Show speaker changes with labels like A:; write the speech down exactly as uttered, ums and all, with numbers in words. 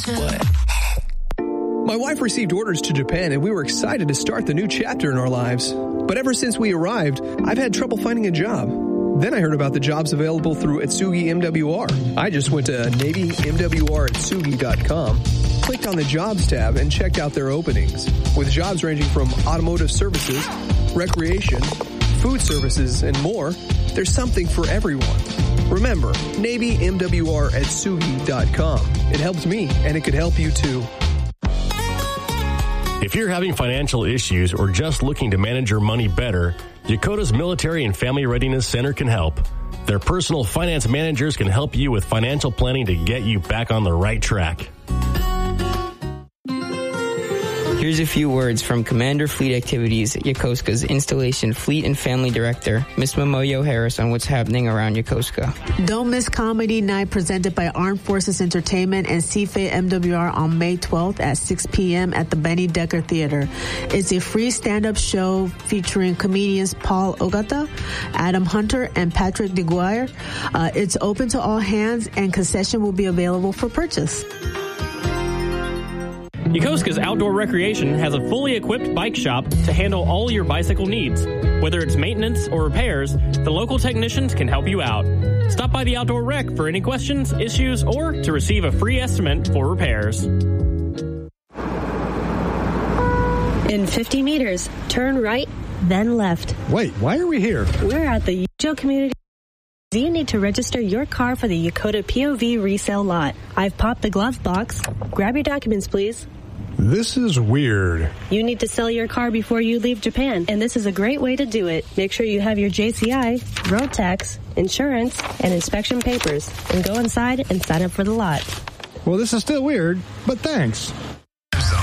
A: What?
B: My wife received orders to Japan and we were excited to start the new chapter in our lives. But ever since we arrived, I've had trouble finding a job. Then I heard about the jobs available through Atsugi M W R. I just went to Navy M W R Atsugi dot com, clicked on the Jobs tab, and checked out their openings. With jobs ranging from automotive services, recreation, food services, and more, there's something for everyone. Remember, Navy M W R Atsugi dot com. It helped me, and it could help you too.
C: If you're having financial issues or just looking to manage your money better, Yokota's Military and Family Readiness Center can help. Their personal finance managers can help you with financial planning to get you back on the right track.
D: Here's a few words from Commander Fleet Activities, Yokosuka's Installation Fleet and Family Director, Miz Momoyo Harris, on what's happening around Yokosuka.
E: Don't miss Comedy Night presented by Armed Forces Entertainment and C F A M W R on May twelfth at six p.m. at the Benny Decker Theater. It's a free stand-up show featuring comedians Paul Ogata, Adam Hunter, and Patrick DeGuire. Uh, it's open to all hands, and concession will be available for purchase.
F: Yokosuka's Outdoor Recreation has a fully equipped bike shop to handle all your bicycle needs. Whether it's maintenance or repairs, the local technicians can help you out. Stop by the Outdoor Rec for any questions, issues, or to receive a free estimate for repairs.
G: In fifty meters, turn right, then left.
H: Wait, why are we here?
G: We're at the Yojo Community. You need to register your car for the Yokota P O V resale lot. I've popped the glove box. Grab your documents, please.
H: This is weird.
G: You need to sell your car before you leave Japan, and this is a great way to do it. Make sure you have your J C I, road tax, insurance, and inspection papers, and go inside and sign up for the lot.
H: Well, this is still weird, but thanks.